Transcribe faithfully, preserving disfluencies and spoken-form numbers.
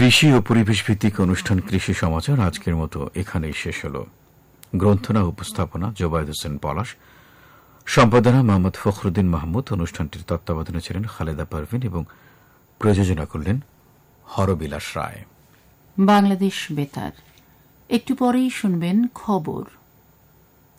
কৃষি ও পরিবেশ ভিত্তিক অনুষ্ঠান কৃষি সমাচার আজকের মতো এখানেই শেষ হল। গ্রন্থনা উপস্থাপনা জোবায়েদ হোসেন পলাশ, সম্পাদনা মোহাম্মদ ফখরুদ্দিন মাহমুদ, অনুষ্ঠানটির তত্ত্বাবধানে ছিলেন খালেদা পারভিন এবং প্রযোজনা করলেন হরবিলাস রায়। বাংলাদেশ বেতার। একটু পরেই শুনবেন খবর।